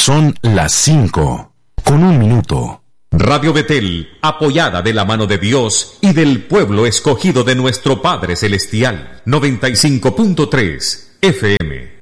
Son las 5:01. Radio Betel, apoyada de la mano de Dios y del pueblo escogido de nuestro Padre Celestial. 95.3 FM.